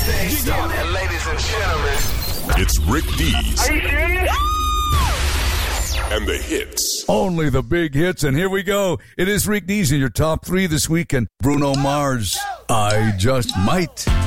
And ladies and gentlemen, It's Rick Dees are you serious? and the hits. Only the big hits, and here we go. It is Rick Dees in your top three this week, and Bruno Mars, I Just Might.